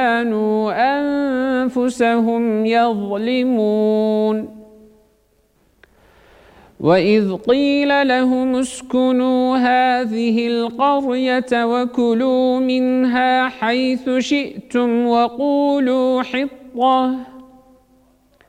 كانوا أنفسهم يظلمون وإذ قيل لهم اسكنوا هذه القرية وكلوا منها حيث شئتم وقولوا حطة